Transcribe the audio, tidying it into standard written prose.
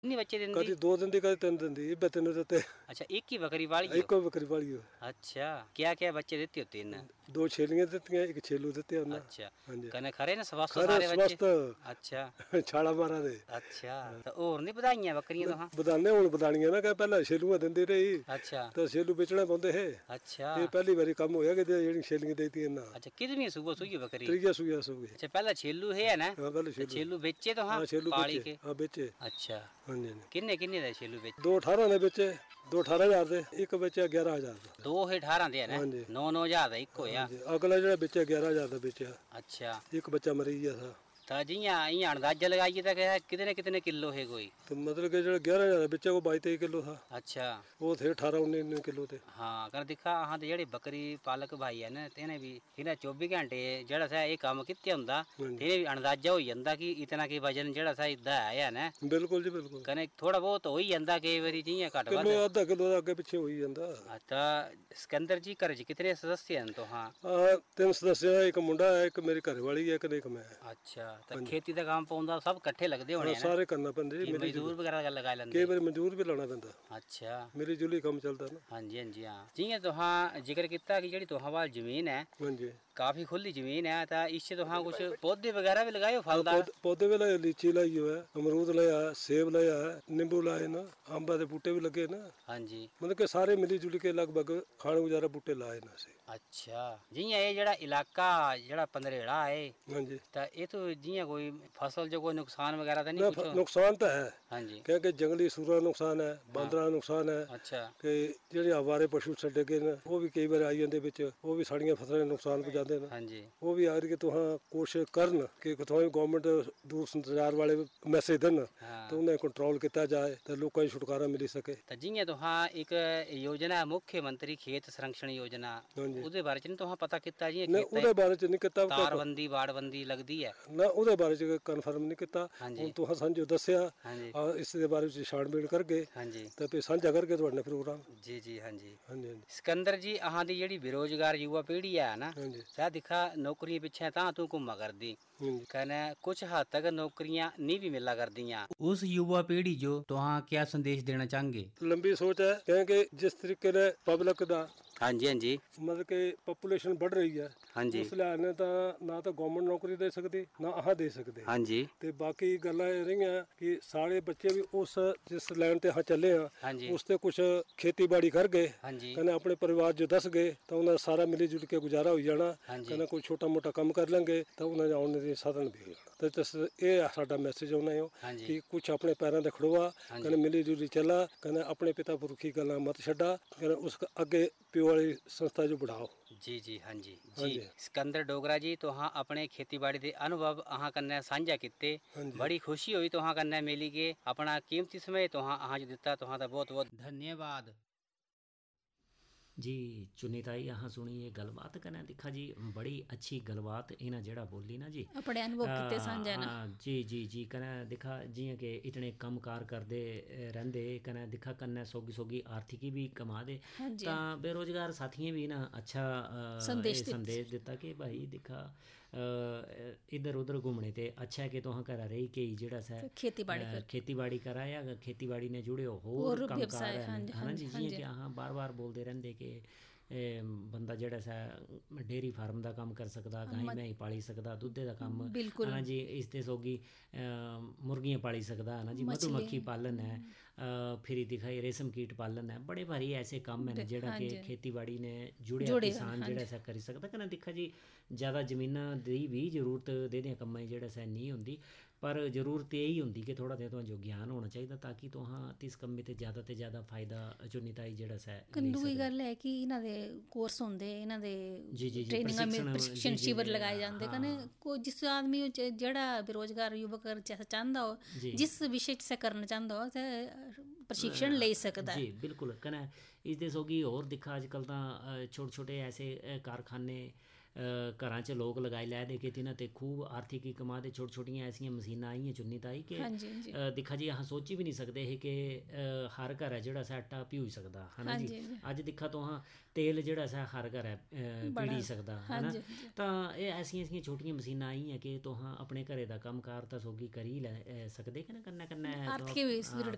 कितने बच्चे दिन कभी 2 दिन दी कभी 3 दिन दी इब्बे 3 देते। अच्छा, एक ही बकरी पाली हो? एक बकरी पाली हो। अच्छा, क्या क्या बच्चे देते हो? 3। 2 छेलियां देती हैं, 1 छेलू देते हैं। अच्छा, हाँ जी। कने खरे ने स्वस्थ खरे सारे बच्चे? स्वस्थ अच्छा छाला मारा दे। अच्छा, तो और नहीं बधाइयां बकरियां तुहां? बधाने हुण बधानियां ना, कह पहले छेलूआं दिंदी रही अच्छा तो छेलू बेचने पौंदे हे। अच्छा ये पहली बारी काम होया कि जेहड़ी छेलियां देती ना। अच्छा, कितनी सुबह सुई बकरी? त्रीया सुइया सुई। अच्छा, पहला छेलू है ना? हाँ पहले तो छेलू बेचे तो हाँ छेलू पाली बेचे। के? हाँ बेचे। अच्छा, हाँ जी। किन्ने किन्ने दे छेलू बेचे? 2 18 ने बेचे, 2 18,000 दे, एक बेचे 11,000 दा। 2 है 18 दे ना? हाँ जी। 9 9,000 ਦਾ ਇੱਕ ਹੋਇਆ। अगला जेड़ा बेचे 11,000 दा बेचा। अच्छा, एक बच्चा मरी गया था। तो जियां इयां अंदाजा लगाइए तो क्या कितने किलो है कोई? तो मतलब कि जो 11,000 बच्चे को 22-23 किलो था। अच्छा, वो थे 18-19 किलो थे। हाँ कर दिखा हाँ तो जेड़ी बकरी पालक भाई है ना तेने भी इन्हें 24 घंटे जेड़ा सा ये काम कित्ते हुंदा तेने भी अंदाजा हो जांदा कि इतना की वजन जेड़ा सा इदा है ना। बिल्कुल जी बिल्कुल। कने थोड़ा बहुत हो ही जांदा कई बारी जियां घट किलो वध। आधा किलो दा अगे पीछे हो ही जांदा। अच्छा, सिकंदर जी घर च कितने सदस्य हैं तो? हाँ 3 सदस्य है, एक मुंडा है, एक मेरी घरवाली है, एक मैं। अच्छा, तो खेती का काम पाउंदा सब इकट्ठे लगदे होने हैं ना? सारे करना पैंदे जी। मजदूर वगैरह लगा लेंदे? कई बार मजदूर भी लाना पैंदा। अच्छा, मेरी जुली काम चलदा ना। हाँ जी हाँ जी। हाँ जियां तुहां जिक्र किया कि जेड़ी तुहां वाल जमीन है हाँ जी। काफी खुली जमीन है, तो इससे तुहां कुछ पौधे वगैरह भी लगाए हो फलदार? पौधे भी लाए, लीची लाई है, अमरूद लाया, सेब लाया, नींबू लाए ना, अंबा दे बूटे भी लगे ना। हाँ जी। मतलब कि सारे मिली जुली के लगभग खाने गुजारा बूटे लाए ना से। अच्छा, जियां ये जेड़ा इलाका जेड़ा पंदरेड़ा है हाँ जी। तो ये तो जियां कोई फसल जो कोई नुकसान वगैरह तो नहीं ना कुछ? नुकसान तो है। हाँ जी। क्योंकि जंगली सूरा नुकसान है, बांदरा नुकसान है। अच्छा कि जेह्ड़े आवारे पशु छड्डे गए न वो भी कई बार आई जंदे बिच, वो भी साड़ियां फसलें नुकसान पहुंचाते न। हाँ जी। वो भी आखिर कि तुहां कोशिश करन कि तुहां गौरमेंट दूर संचार वाले मैसेज देन हाँ। तो उन्हें कंट्रोल किया जाए तो लोकां गी छुटकारा मिली सके। तो जियां तुहां एक योजना है मुख्यमंत्री खेत संरक्षण योजना, हाँ जी। ਉਹਦੇ बारे च नहीं तुहां पता किया जियां नहीं खेत ਉਹਦੇ बारे च नहीं किता तारबंदी बाड़बंदी लगदी है ना, ਉਹਦੇ बारे च कन्फर्म नहीं किता। हाँ जी। ਹੁਣ तुहां सांझो दस्सिया हाँ जी इस दे बारे च छानबीन करके हाँ जी ਤੇ ਫਿਰ ਸਾਂਝਾ ਕਰਕੇ ਤੁਹਾਡੇ प्रोग्राम। जी जी हाँ जी। हाँ जी। सिकंदर जी अहां दी जेड़ी बेरोजगार युवा पीढ़ी है ना हाँ जी। सह दिखा नौकरियां पिछे तां तू घुमा करदी हाँ जी। कने कुछ हद तक नौकरियां नहीं भी मिला करदियां। उस युवा पीढ़ी जो तुहां क्या संदेश देना चाहेंगे? लंबी सोच है क्योंकि जिस तरीके ने पब्लिक दा हाँ जी हाँ जी। मतलब कि पॉपुलेशन बढ़ रही है हाँ जी। उस लिहाज ने ना तो गवर्नमेंट नौकरी दे सकती ना अह दे सकते। हाँ जी। ते बाकी गल्लां एह रहियां कि सारे बच्चे भी उस जिस लाइन ते अह चले हाँ हैं जी। उस ते कुछ खेतीबाड़ी कर गए हाँ जी। कने अपने परिवार जो दस गए तो उन्हें सारा मिली जुल के गुजारा हो जाना। हाँ जी। कने कोई छोटा मोटा काम कर लेंगे तो उन्हें आने दे साधन भी हो जाना। तो ये साडा मैसेज होना है हाँ जी। कि कुछ अपने पैरों ते खड़ोआ हाँ जी। कने मिली जुली चला कने अपने पिता पुरखी गल्लां मत छड्डा कने उस अगे प्यो वाली संस्था जो बढ़ाओ। जी जी हाँ जी। हाँ जी जी। सिकंदर डोगरा जी तुहां अपने खेतीबाड़ी के अनुभव अहां कन्नै साझा किते। हाँ जी। बड़ी खुशी हुई तुहां कन्नै मिली के अपना कीमती समय तुहां अहां जो दिता तुहां दा बहुत बहुत धन्यवाद। जी चुनी ताई अहाँ सुनी ये गलबात कने दिखा जी बड़ी अच्छी गलबात इन्हें जेड़ा बोली ना जी अपने अनुभव किते सांझा ना। जी जी जी कने दिखा जियां कि इतने कम कार करदे रहंदे कने दिखा कन्ने सोगी सोगी आर्थिकी भी कमा दे तां बेरोजगार साथियों भी ना अच्छा संदेश दिता कि भाई दिखा इधर उधर घूमने ते अच्छा है कि तुहां घरा रही के जेड़ा सा खेतीबाड़ी करा या खेतीबाड़ी ने जुड़े होर कमकार है ना जी। जियां कि अहाँ बार बार बोलते रहंदे कि बंदा जेड़ा सा डेयरी फार्म का काम कर सकदा, गाय मैंही पाली सकदा, दुद्धे का काम है ना जी, इसते सोगी मुर्गियां पाली सकदा है ना जी, मधुमक्खी पालन है, फिर दिखाई रेशम कीट पालन है, बड़े भारी ऐसे काम है जेड़ा कि खेतीबाड़ी ने जुड़े किसान जेड़ा सा करी सकदा। कन्नै दिखा जी ज़्यादा जमीनां दी भी जरूरत देने कम्में जेड़ा सा नहीं होंदी पर जरूरत यही होंदी कि थोड़ा तुहां जो ज्ञान होना चाहिए ताकि तुहां तिस कम्मे ते ज़्यादा फायदा चुनी ताई जेड़ा सा दूई गल है कि इन्हां दे कोर्स होंदे इन्हां दे ट्रेनिंगां प्रशिक्षण शिविर लगाए जाते कने कोई जिस आदमी जेड़ा बेरोजगार युवक चाहता हो जिस विषय से करना चाहता हो प्रशिक्षण ले सकता है। जी बिल्कुल कने इसदे सोगी होर दिखा अजकल तां छोटे छोटे ऐसे कारखाने घरां च लोग लगाई लै दे कि तिन्हां ते खूब आर्थिकी कमा दे। छोटी छोटियां ऐसियां मशीनां आइयां चुनी ताई कि दिक्खा जी अस सोची भी नहीं सकदे हे कि हर घर है जेड़ा सा आटा पीऊ सकदा है ना जी। अज दिक्खा तुहां तेल जेड़ा सा हर घर है पीड़ी सकदा है ना। तां एह् ऐसियां ऐसियां छोटियां मशीनां आइयां कि तुहां अपने घरे दा कम्म कार तां सोगी करी लै सकदे कन्नै कन्नै आर्थिक भी सुदृढ़